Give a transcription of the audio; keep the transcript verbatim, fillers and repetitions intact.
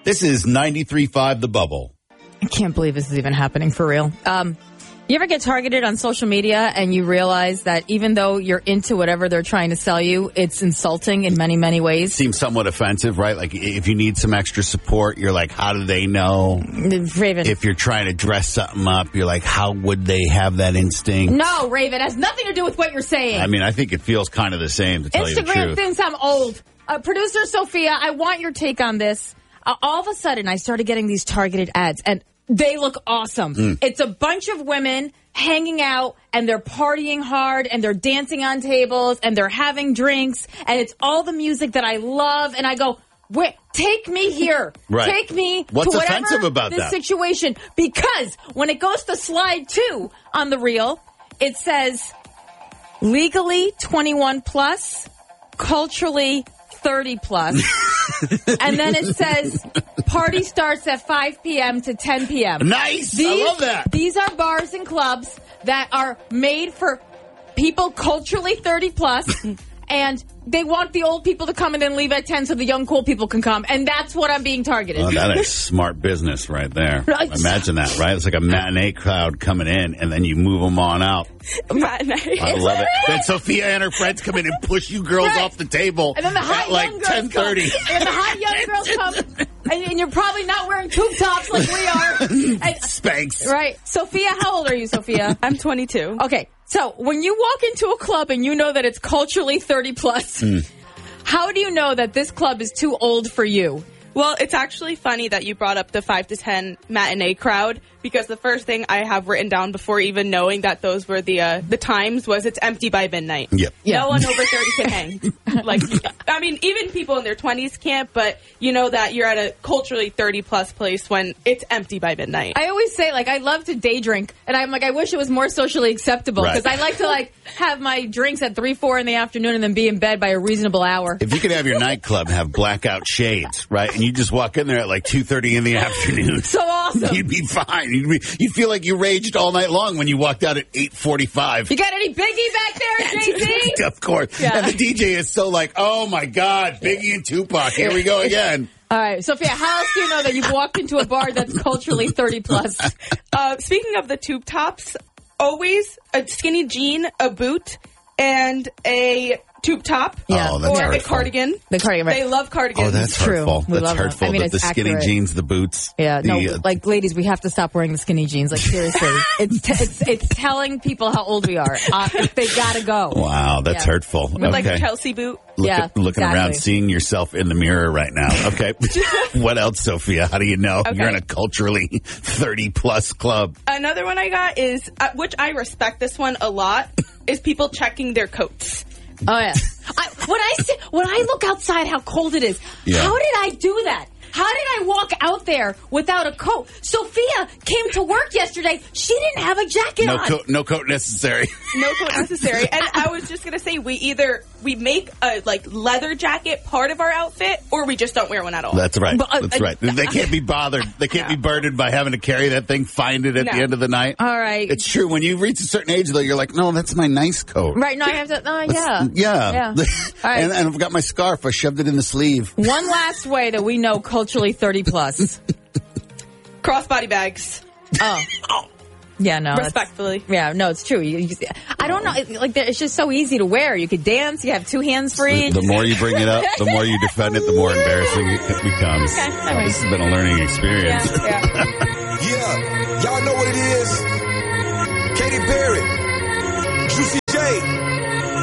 This is ninety-three point five The Bubble. I can't believe this is even happening for real. Um, you ever get targeted on social media and you realize that even though you're into whatever they're trying to sell you, it's insulting in many, many ways? Seems somewhat offensive, right? Like if you need some extra support, you're like, how do they know? Raven. If you're trying to dress something up, you're like, how would they have that instinct? No, Raven, it has nothing to do with what you're saying. I mean, I think it feels kind of the same, to tell you the Instagram truth. thinks I'm old. Uh, Producer Sophia, I want your take on this. Uh, all of a sudden, I started getting these targeted ads, and they look awesome. Mm. It's a bunch of women hanging out, and they're partying hard, and they're dancing on tables, and they're having drinks, and it's all the music that I love, and I go, wait, take me here. Right. Take me What's to whatever offensive about this that? situation. Because when it goes to slide two on the reel, it says legally twenty-one plus, culturally thirty plus. And then it says party starts at five p.m. to ten p.m. Nice. These, I love that. These are bars and clubs that are made for people culturally thirty plus. And they want the old people to come and then leave at ten so the young, cool people can come. And that's what I'm being targeted. Oh, that is smart business right there. Right. Imagine that, right? It's like a matinee crowd coming in, and then you move them on out. Matinee. I love it. Then Sophia and her friends come in and push you girls Right. off the table And then the hot at like young girls ten thirty. come. And the hot young girls come. And, and you're probably not wearing tube tops like we are. And, Spanx. right. Sophia, how old are you, Sophia? I'm twenty-two. Okay. So when you walk into a club and you know that it's culturally thirty plus, mm. how do you know that this club is too old for you? Well, it's actually funny that you brought up the five to ten matinee crowd, because the first thing I have written down before even knowing that those were the uh, the times was it's empty by midnight. Yep. Yeah. No one over thirty can hang. Like, I mean, even people in their twenties can't, but you know that you're at a culturally thirty plus place when it's empty by midnight. I always say, like, I love to day drink, and I'm like, I wish it was more socially acceptable, because Right. I like to, like, have my drinks at three, four in the afternoon and then be in bed by a reasonable hour. If you could have your nightclub have blackout shades, right, and you just walk in there at like two thirty in the afternoon. So awesome. You'd be fine. You'd, be, you'd feel like you raged all night long when you walked out at eight forty-five. You got any Biggie back there, J C? Of course. Yeah. And the D J is so like, oh my God, Biggie and Tupac. Here we go again. All right, Sophia, how else do you know that you've walked into a bar that's culturally thirty plus? Uh, speaking of the tube tops, always a skinny jean, a boot, and a tube top. Yeah. Oh, that's or hurtful. a cardigan. The cardigan, right. They love cardigans. Oh, that's True. hurtful. We That's love that. hurtful. I mean, that it's the skinny accurate. jeans, the boots. Yeah, no, the, uh, like, ladies, we have to stop wearing the skinny jeans. Like, seriously. it's, t- it's it's telling people how old we are. Uh, they gotta go. Wow, that's Yeah. hurtful. With okay. like a Chelsea boot. Look Yeah, at, looking exactly. around, seeing yourself in the mirror right now. Okay. What else, Sophia? How do you know Okay. you're in a culturally thirty plus club? Another one I got is, uh, which I respect this one a lot, is people checking their coats. Oh yeah. I, when I see, when I look outside, how cold it is. Yeah. How did I do that? How did I walk out there without a coat? Sophia came to work yesterday. She didn't have a jacket No on. coat, no coat necessary. No coat necessary. And I was just going to say, we either, we make a like leather jacket part of our outfit, or we just don't wear one at all. That's right. But, uh, That's right. They can't be bothered. They can't be burdened by having to carry that thing, find it at No. the end of the night. All right. It's true. When you reach a certain age, though, you're like, no, that's my nice coat. Right. No, I have to. Uh, yeah. Yeah. Yeah. All right. and, and I've got my scarf. I shoved it in the sleeve. One last way that we know culturally thirty plus. Crossbody bags. Oh. Yeah, no. that's- Respectfully. Yeah, no, it's true. You, you, I don't know. it- Like, it's just so easy to wear. You could dance. You have two hands for each. The more you bring it up, the more you defend it, the more embarrassing it becomes. Okay, all Oh, right. this has been a learning experience. Yeah, yeah. Yeah, y'all know what it is. Katy Perry.